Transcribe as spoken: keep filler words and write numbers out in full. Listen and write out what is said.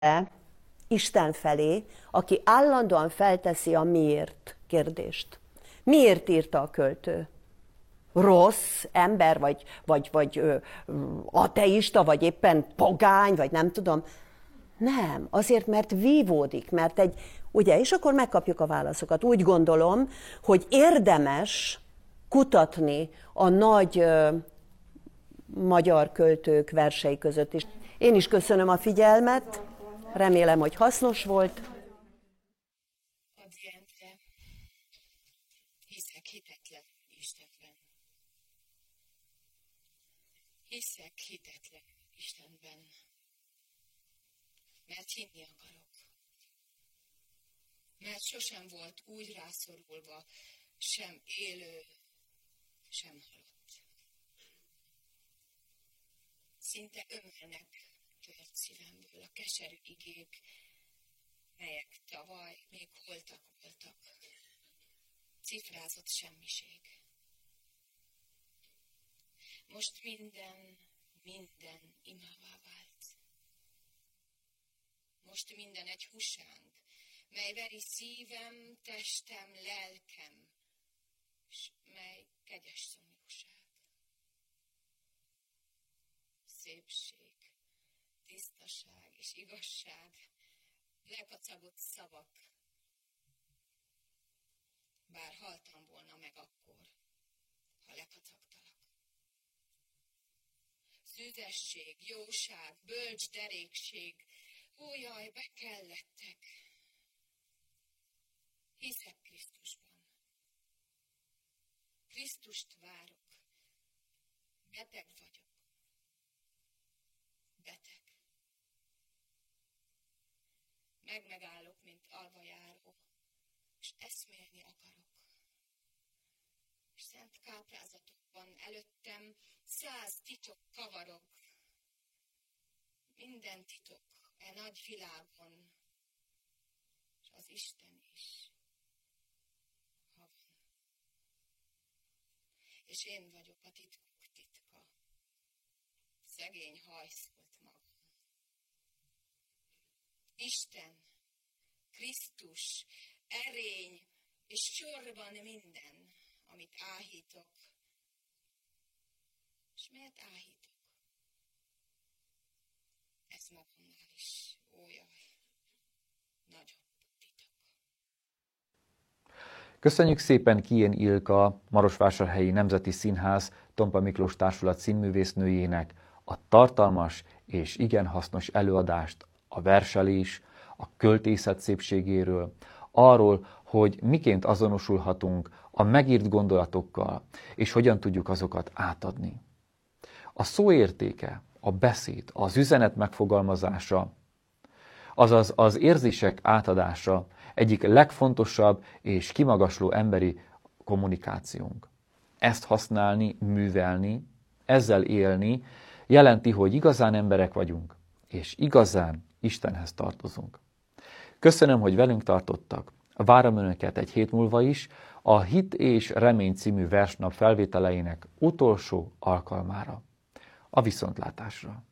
Isten felé, aki állandóan felteszi a miért kérdést. Miért írta a költő? Rossz ember, vagy, vagy, vagy ö, ateista, vagy éppen pogány, vagy nem tudom. Nem, azért, mert vívódik, mert egy, ugye, és akkor megkapjuk a válaszokat. Úgy gondolom, hogy érdemes kutatni a nagy ö, magyar költők versei között is. Én is köszönöm a figyelmet, remélem, hogy hasznos volt. Adriánte, hiszek hitetlen Istenben. Hiszek hitetlen Istenben. Mert hinni akarok. Mert sosem volt úgy rászorulva, sem élő, sem halott. Szinte ömölnek tört szívemből a keserű igék, melyek tavaly még holtak voltak. Cifrázott semmiség. Most minden, minden imává vált. Most minden egy husánk, mely veri szívem, testem, lelkem, s mely kegyes szomjúság. Szépség, tisztaság és igazság, lekacagott szavak. Bár haltam volna meg akkor, ha lekacagtalak. Szüzesség, jóság, bölcs derékség, ó jaj, be kellettek. Hiszek Krisztusban. Krisztust várok. Beteg vagyok. Beteg. Megmegállok, mint alvajáró, és eszmélni akarok. És szent káprázatokban előttem száz titok kavarok. Minden titok e nagy világon, és az Isten is, ha van. És én vagyok a titkok titka, szegény hajszolt magam. Isten, Krisztus, erény és sorban minden, amit áhítok, és miért áhítok? Ez magamnál is, ó jaj, nagyobb titok. Köszönjük szépen Kijén Ilka, Marosvásárhelyi Nemzeti Színház Tompa Miklós Társulat színművésznőjének a tartalmas és igen hasznos előadást a verselés, a költészet szépségéről, arról, hogy miként azonosulhatunk a megírt gondolatokkal, és hogyan tudjuk azokat átadni. A szó értéke, a beszéd, az üzenet megfogalmazása, azaz az érzések átadása egyik legfontosabb és kimagasló emberi kommunikációnk. Ezt használni, művelni, ezzel élni jelenti, hogy igazán emberek vagyunk, és igazán Istenhez tartozunk. Köszönöm, hogy velünk tartottak. Várom Önöket egy hét múlva is a Hit és Remény című versnap felvételeinek utolsó alkalmára. A viszontlátásra!